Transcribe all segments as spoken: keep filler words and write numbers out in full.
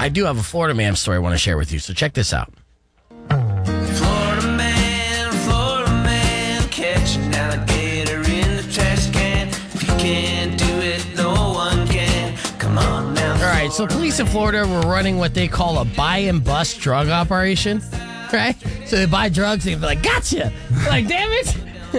I do have a Florida man story I want to share with you. So check this out. Florida man, Florida man, catch an alligator in the trash can. If you can't do it, no one can. Come on now. All right, so police in Florida were running what they call a buy and bust drug operation, right? So they buy drugs, they'd be like, gotcha! Like, damn it!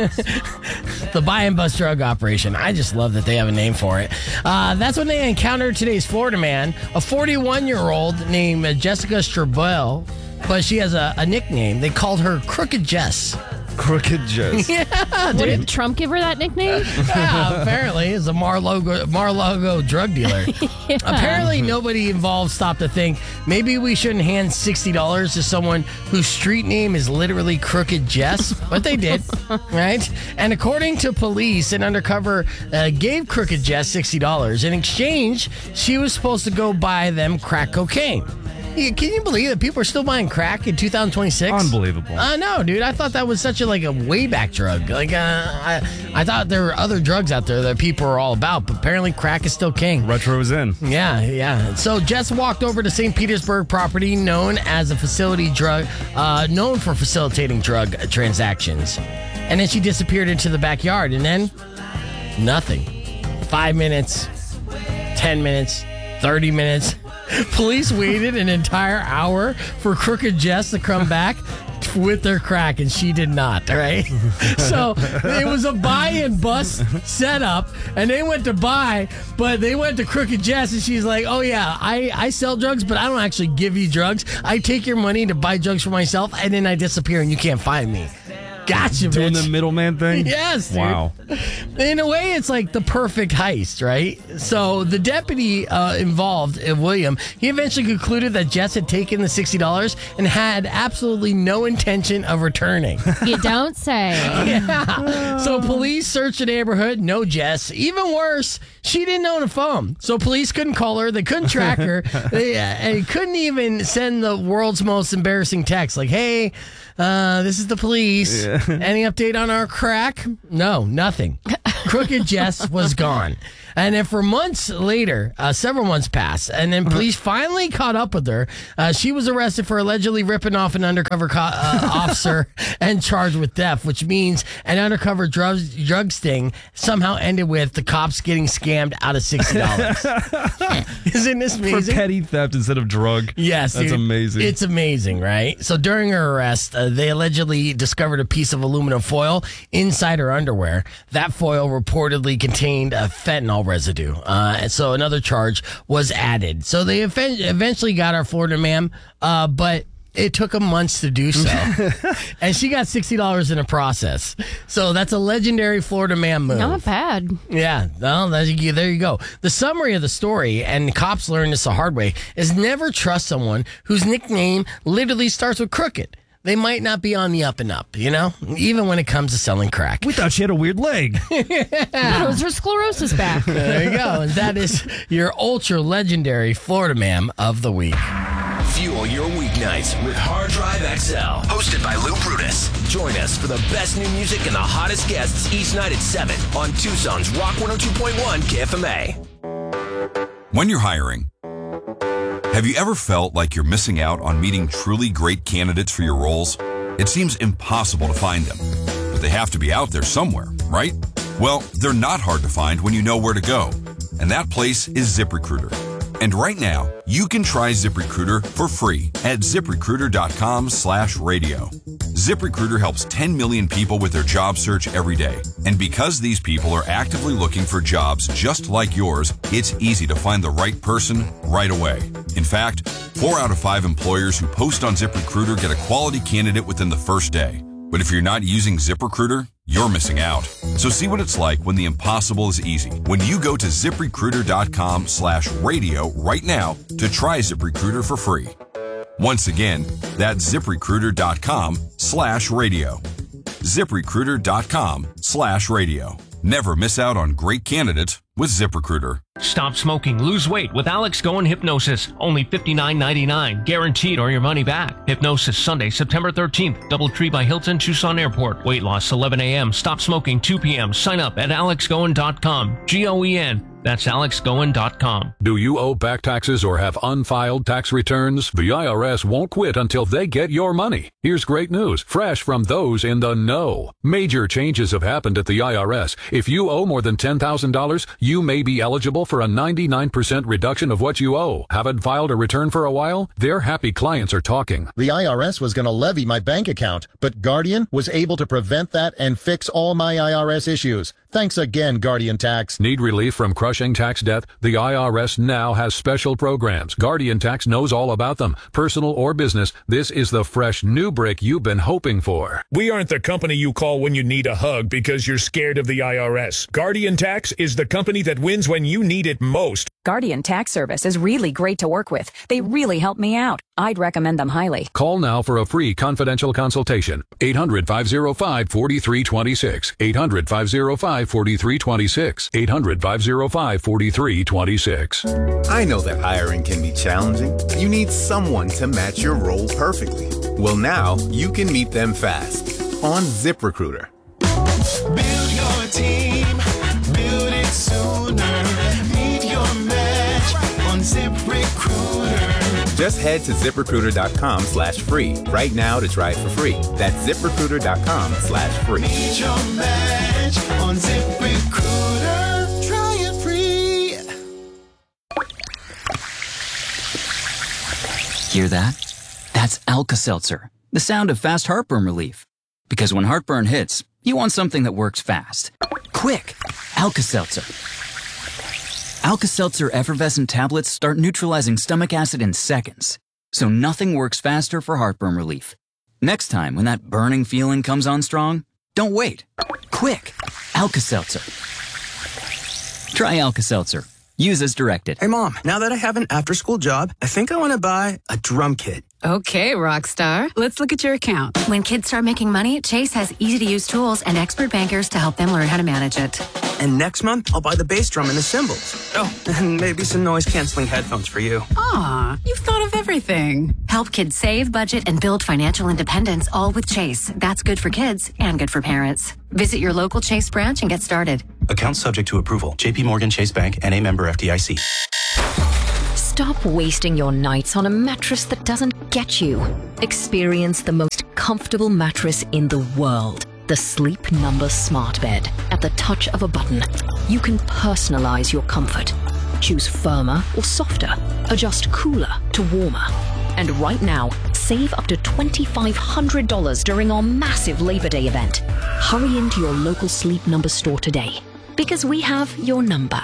The buy and bust drug operation. I just love that they have a name for it. Uh, that's when they encountered today's Florida man, a forty-one-year-old named Jessica Strobel, but she has a, a nickname. They called her Crooked Jess. Crooked Jess. Yeah, What, dude. did Trump give her that nickname? Yeah, apparently, it's a Mar-Lago, Mar-Lago drug dealer. Yeah. Apparently, nobody involved stopped to think maybe we shouldn't hand sixty dollars to someone whose street name is literally Crooked Jess, but they did, right? And according to police, an undercover uh, gave Crooked Jess sixty dollars. In exchange, she was supposed to go buy them crack cocaine. Yeah, can you believe that people are still buying crack in two thousand twenty-six? Unbelievable. I know, dude. I thought that was such a like a way back drug. Like, uh, I, I thought there were other drugs out there that people are all about, but apparently crack is still king. Retro is in. Yeah, yeah. So Jess walked over to Saint Petersburg property known as a facility drug, uh, known for facilitating drug transactions, and then she disappeared into the backyard, and then nothing. Five minutes, ten minutes, thirty minutes. Police waited an entire hour for Crooked Jess to come back with their crack, and she did not, all right? So it was a buy and bust setup, and they went to buy, but they went to Crooked Jess, and she's like, oh, yeah, I, I sell drugs, but I don't actually give you drugs. I take your money to buy drugs for myself, and then I disappear, and you can't find me. Gotcha, Doing bitch. the middleman thing? Yes, dude. Wow. In a way, it's like the perfect heist, right? So the deputy uh, involved, uh, William, he eventually concluded that Jess had taken the sixty dollars and had absolutely no intention of returning. You don't say. Yeah. So police searched the neighborhood. No Jess. Even worse, she didn't own a phone. So police couldn't call her. They couldn't track her. They, uh, and couldn't even send the world's most embarrassing text like, hey, uh, this is the police. Yeah. Any update on our crack? No, nothing. Crooked Jess was gone. And then for months later, uh, several months passed, and then police finally caught up with her. Uh, she was arrested for allegedly ripping off an undercover co- uh, officer and charged with theft, which means an undercover drug, drug sting somehow ended with the cops getting scammed out of sixty dollars. Isn't this amazing? For petty theft instead of drug. Yes, That's dude. amazing. It's amazing, right? So during her arrest, uh, they allegedly discovered a piece of aluminum foil inside her underwear. That foil reportedly contained a fentanyl residue. Uh, and so another charge was added. So they ev- eventually got our Florida man, uh, but it took them months to do so. And she got sixty dollars in the process. So that's a legendary Florida man move. Not bad. Yeah, well, there you, there you go. The summary of the story, and cops learned this the hard way, is never trust someone whose nickname literally starts with crooked. They might not be on the up and up, you know, even when it comes to selling crack. We thought she had a weird leg. That was her sclerosis back. There you go. And that is your ultra legendary Florida man of the week. Fuel your weeknights with Hard Drive X L. Hosted by Lou Brutus. Join us for the best new music and the hottest guests each night at seven on Tucson's Rock one oh two point one K F M A. When you're hiring, have you ever felt like you're missing out on meeting truly great candidates for your roles? It seems impossible to find them, but they have to be out there somewhere, right? Well, they're not hard to find when you know where to go, and that place is ZipRecruiter. And right now, you can try ZipRecruiter for free at ZipRecruiter.com slash radio. ZipRecruiter helps ten million people with their job search every day. And because these people are actively looking for jobs just like yours, it's easy to find the right person right away. In fact, four out of five employers who post on ZipRecruiter get a quality candidate within the first day. But if you're not using ZipRecruiter, you're missing out. So see what it's like when the impossible is easy. When you go to ZipRecruiter.com slash radio right now to try ZipRecruiter for free. Once again, that's ZipRecruiter.com slash radio. ZipRecruiter.com slash radio. Never miss out on great candidates with ZipRecruiter. Stop smoking, lose weight with Alex Goen Hypnosis. Only fifty-nine ninety-nine, guaranteed or your money back. Hypnosis Sunday, September thirteenth, Doubletree by Hilton, Tucson Airport. Weight loss eleven a.m., stop smoking two p.m. Sign up at alex goen dot com. G O E N That's alex goen dot com. Do you owe back taxes or have unfiled tax returns? The I R S won't quit until they get your money. Here's great news, fresh from those in the know. Major changes have happened at the I R S. If you owe more than ten thousand dollars, you may be eligible for a ninety-nine percent reduction of what you owe. Haven't filed a return for a while? Their happy clients are talking. The I R S was going to levy my bank account, but Guardian was able to prevent that and fix all my I R S issues. Thanks again, Guardian Tax. Need relief from crushing tax debt? The I R S now has special programs. Guardian Tax knows all about them. Personal or business, this is the fresh new brick you've been hoping for. We aren't the company you call when you need a hug because you're scared of the I R S. Guardian Tax is the company that wins when you need it most. Guardian Tax Service is really great to work with. They really help me out. I'd recommend them highly. Call now for a free confidential consultation. eight hundred, five oh five, four three two six. eight hundred, five oh five, four three two six. eight hundred, five oh five, four three two six. I know that hiring can be challenging. You need someone to match your role perfectly. Well, now you can meet them fast on ZipRecruiter. Build your team, build it sooner. Meet your match on ZipRecruiter. Just head to ZipRecruiter.com slash free right now to try it for free. That's ZipRecruiter.com slash free. Meet your match on ZipRecruiter. Try it free. Hear that? That's Alka-Seltzer, the sound of fast heartburn relief. Because when heartburn hits, you want something that works fast. Quick! Alka-Seltzer. Alka-Seltzer effervescent tablets start neutralizing stomach acid in seconds. So nothing works faster for heartburn relief. Next time when that burning feeling comes on strong, don't wait. Quick! Alka-Seltzer. Try Alka-Seltzer. Use as directed. Hey, Mom, now that I have an after-school job, I think I want to buy a drum kit. Okay, Rockstar. Let's look at your account. When kids start making money, Chase has easy-to-use tools and expert bankers to help them learn how to manage it. And next month, I'll buy the bass drum and the cymbals. Oh, and maybe some noise-canceling headphones for you. Aw, you've thought of everything. Help kids save, budget, and build financial independence, all with Chase. That's good for kids and good for parents. Visit your local Chase branch and get started. Account subject to approval. J P Morgan Chase Bank and a member F D I C. Stop wasting your nights on a mattress that doesn't get you. Experience the most comfortable mattress in the world. The Sleep Number Smart Bed. At the touch of a button, you can personalize your comfort. Choose firmer or softer. Adjust cooler to warmer. And right now, save up to twenty-five hundred dollars during our massive Labor Day event. Hurry into your local Sleep Number store today, because we have your number.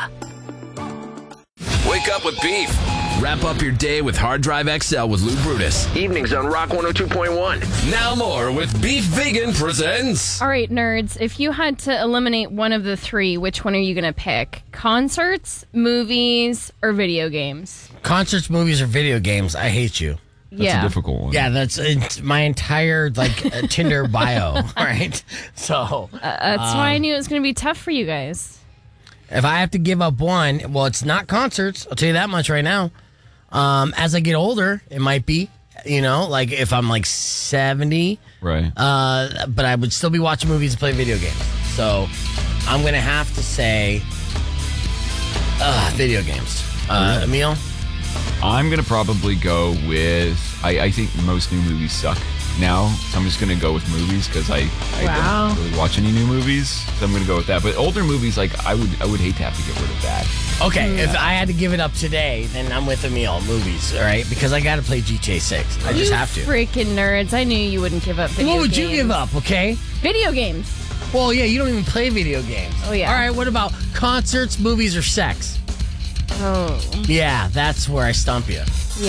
Wake up with beef. Wrap up your day with Hard Drive X L with Lou Brutus. Evenings on Rock one oh two point one. Now more with Beef Vegan presents. All right, nerds, if you had to eliminate one of the three, which one are you going to pick? Concerts, movies, or video games? Concerts, movies, or video games. I hate you. That's yeah. a difficult one. Yeah, that's it's my entire like uh, Tinder bio, right? So Uh, that's um, why I knew it was going to be tough for you guys. if I have to give up one, well, it's not concerts. I'll tell you that much right now. Um, as I get older, it might be, you know, like if I'm like seventy, right? Uh, but I would still be watching movies and playing video games. So I'm gonna have to say, uh, video games. Uh, Yeah. Emil? I'm gonna probably go with. I, I think most new movies suck now, so I'm just gonna go with movies because I, I Wow. don't really watch any new movies, so I'm gonna go with that. But older movies, like I would, I would hate to have to get rid of that. Okay, if I had to give it up today, then I'm with Emil. Movies, all right? Because I got to play G T A six. I just You have to. freaking nerds. I knew you wouldn't give up video What would games. you give up, okay? Video games. Well, yeah, you don't even play video games. Oh, yeah. All right, what about concerts, movies, or sex? Oh. Yeah, that's where I stump you.